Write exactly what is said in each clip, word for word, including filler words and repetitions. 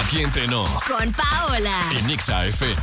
Aquí entre nos. Con Paola. En Exa F M.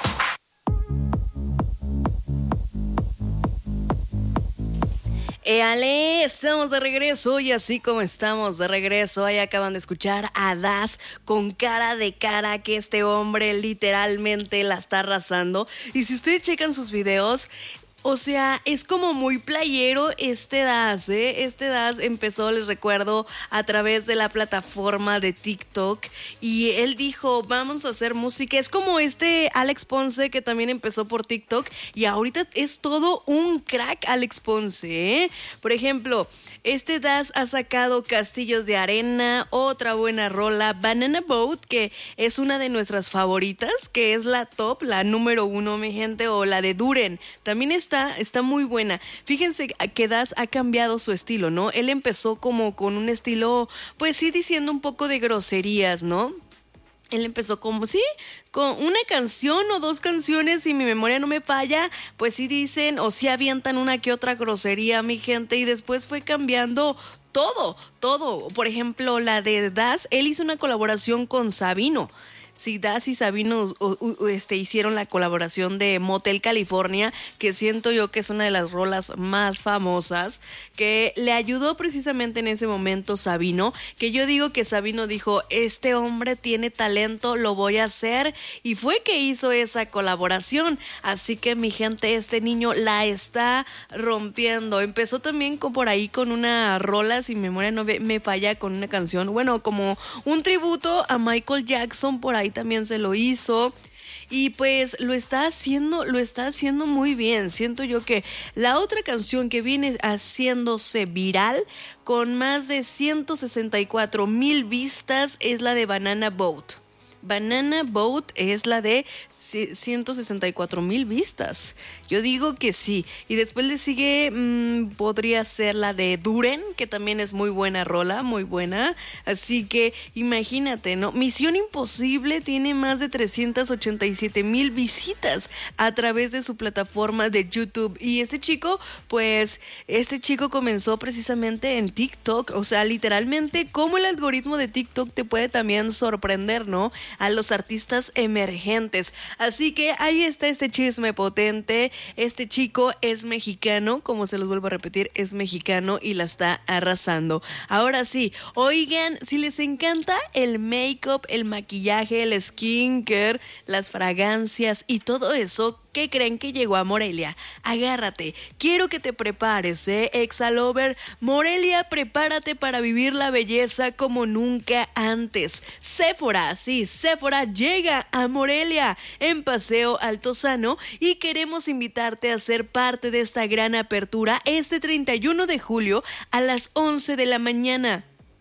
Éale, estamos de regreso y así como estamos de regreso, ahí acaban de escuchar a Das con Cara de Cara, que este hombre literalmente la está arrasando. Y si ustedes checan sus videos, o sea, es como muy playero este Das, ¿eh? Este Das empezó, les recuerdo, a través de la plataforma de TikTok y él dijo, vamos a hacer música. Es como este Alex Ponce que también empezó por TikTok y ahorita es todo un crack Alex Ponce, ¿eh? Por ejemplo, este Das ha sacado Castillos de Arena, otra buena rola, Banana Boat, que es una de nuestras favoritas, que es la top, la número uno, mi gente, o la de Duren. También está Está muy buena. Fíjense que Das ha cambiado su estilo, ¿no? Él empezó como con un estilo, pues sí, diciendo un poco de groserías, ¿no? Él empezó como, sí, con una canción o dos canciones, si mi memoria no me falla, pues sí dicen o sí avientan una que otra grosería, mi gente, y después fue cambiando todo, todo. Por ejemplo, la de Das, él hizo una colaboración con Sabino. Si Das y Sabino uh, uh, este, hicieron la colaboración de Motel California, que siento yo que es una de las rolas más famosas, que le ayudó precisamente en ese momento Sabino, que yo digo que Sabino dijo, este hombre tiene talento, lo voy a hacer, y fue que hizo esa colaboración. Así que mi gente, este niño la está rompiendo. Empezó también con, por ahí con una rola, si mi memoria no me falla, con una canción, bueno, como un tributo a Michael Jackson, por ahí también se lo hizo. Y pues lo está haciendo, lo está haciendo muy bien. Siento yo que la otra canción que viene haciéndose viral con más de ciento sesenta y cuatro mil vistas es la de Banana Boat. Banana Boat es la de ciento sesenta y cuatro mil vistas. Yo digo que sí. Y después le sigue, mmm, podría ser la de Duren, que también es muy buena rola, muy buena. Así que imagínate, ¿no? Misión Imposible tiene más de trescientos ochenta y siete mil visitas a través de su plataforma de YouTube. Y este chico, pues, este chico comenzó precisamente en TikTok. O sea, literalmente, cómo el algoritmo de TikTok te puede también sorprender, ¿no? A los artistas emergentes. Así que ahí está este chisme potente. Este chico es mexicano, como se los vuelvo a repetir, es mexicano y la está arrasando. Ahora sí, oigan, si les encanta el make-up, el maquillaje, el skincare, las fragancias y todo eso, ¿qué creen que llegó a Morelia? Agárrate, quiero que te prepares, ¿eh? Exalover, Morelia, prepárate para vivir la belleza como nunca antes. Sephora, sí, Sephora llega a Morelia en Paseo Altozano y queremos invitarte a ser parte de esta gran apertura este treinta y uno de julio a las once de la mañana.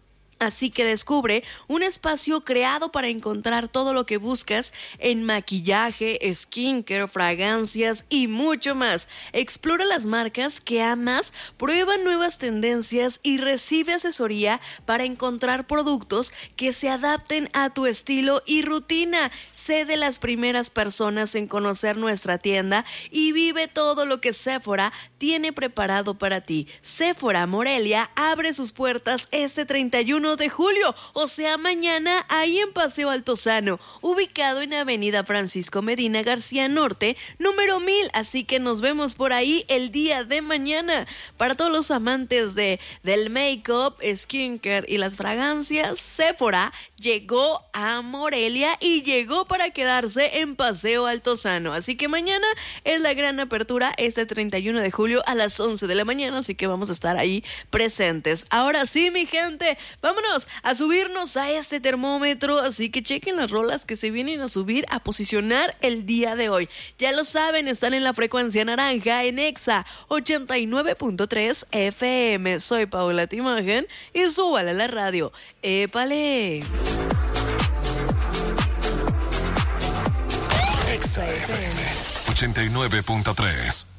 Así que descubre un espacio creado para encontrar todo lo que buscas en maquillaje, skincare, fragancias y mucho más. Explora las marcas que amas, prueba nuevas tendencias y recibe asesoría para encontrar productos que se adapten a tu estilo y rutina. Sé de las primeras personas en conocer nuestra tienda y vive todo lo que Sephora tiene preparado para ti. Sephora Morelia abre sus puertas este treinta y uno de julio, o sea mañana, ahí en Paseo Altozano, ubicado en Avenida Francisco Medina García Norte, número mil, así que nos vemos por ahí el día de mañana. Para todos los amantes de, del make-up, skincare y las fragancias, Sephora llegó a Morelia y llegó para quedarse en Paseo Altozano, así que mañana es la gran apertura este treinta y uno de julio a las once de la mañana, así que vamos a estar ahí presentes. Ahora sí, mi gente, vámonos a subirnos a este termómetro, así que chequen las rolas que se vienen a subir, a posicionar el día de hoy. Ya lo saben, están en la frecuencia naranja en Exa ochenta y nueve punto tres F M. Soy Paola Timagen y súbale a la radio. ¡Épale! Exa F M ochenta y nueve punto tres.